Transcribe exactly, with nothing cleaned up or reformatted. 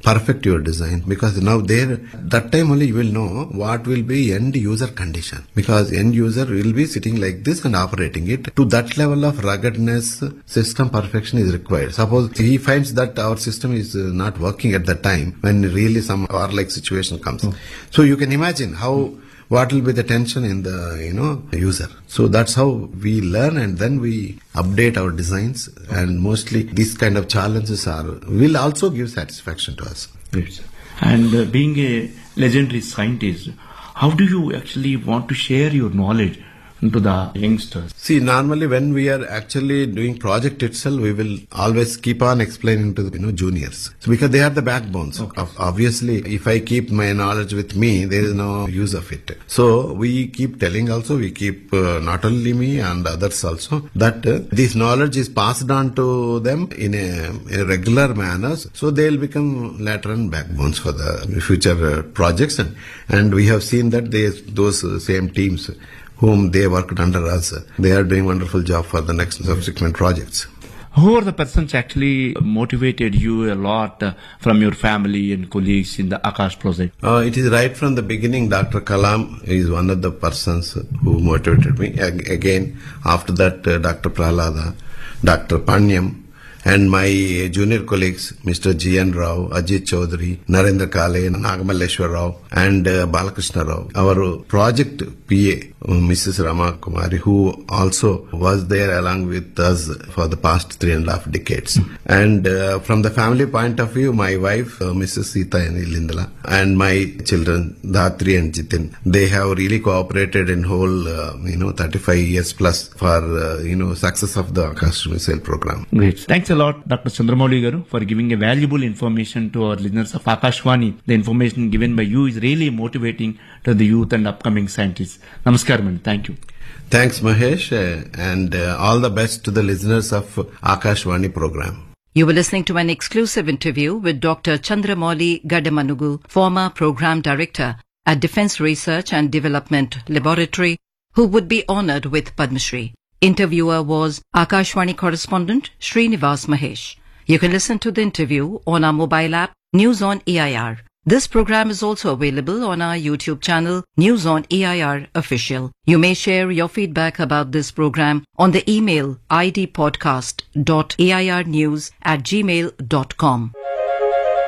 perfect your design, because now there, that time only you will know what will be end user condition, because end user will be sitting like this and operating it. To that level of ruggedness, system perfection is required. Suppose he finds that our system is not working at that time when really some war-like situation comes. Mm. So you can imagine how what will be the tension in the, you know, user. So that's how we learn, and then we update our designs, and mostly these kind of challenges are will also give satisfaction to us. Yes. And uh, being a legendary scientist, how do you actually want to share your knowledge to the youngsters? See, normally when we are actually doing project itself, we will always keep on explaining to the, you know, juniors. So because they are the backbones. Okay. Of, obviously, if I keep my knowledge with me, there is no use of it. So we keep telling also, we keep uh, not only me and others also, that uh, this knowledge is passed on to them in a, a regular manner. So they will become later on backbones for the future uh, projects. And, and we have seen that they, those uh, same teams whom they worked under us, they are doing wonderful job for the next subsequent projects. Who are the persons actually motivated you a lot uh, from your family and colleagues in the Akash project? Uh, it is right from the beginning. Doctor Kalam is one of the persons who motivated me. Again, after that, uh, Doctor Prahlada, Doctor Panyam, and my junior colleagues, Mister G N Rao, Ajit Chaudhary, Narendra Kale, Nagamalleshwar Rao, and uh, Balakrishna Rao. Our project P A, Missus Rama Kumari, who also was there along with us for the past three and a half decades. Mm. And uh, from the family point of view, my wife, uh, Missus Sita Lindala, and my children, Dhatri and Jitin, they have really cooperated in whole, uh, you know, thirty-five years plus for, uh, you know, success of the Akash Missile program. Great. Thanks a lot, Doctor Chandramouli Garu, for giving a valuable information to our listeners of Akashvani. The information given by you is really motivating to the youth and upcoming scientists. Namaskar, man. Thank you. Thanks, Mahesh, uh, and uh, all the best to the listeners of Akashvani program. You were listening to an exclusive interview with Doctor Chandramouli Gadamanugu, former Program Director at Defence Research and Development Laboratory, who would be honoured with Padma Shri. Interviewer was Akashvani correspondent Srinivas Mahesh. You can listen to the interview on our mobile app, News on A I R. This program is also available on our YouTube channel, News on A I R Official. You may share your feedback about this program on the email idpodcast dot airnews at gmail dot com.